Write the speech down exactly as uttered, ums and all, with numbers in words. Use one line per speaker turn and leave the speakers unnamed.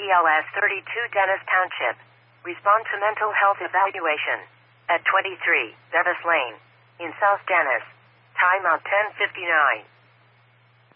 L S thirty-two Dennis Township. Respond to mental health evaluation. At twenty-three, Bevis Lane. In South Dennis. Time out ten fifty-nine.